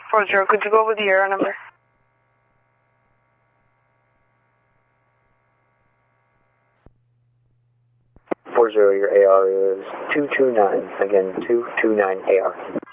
40, could you go over the AR number? 40, your AR is 229. Again, 229 AR.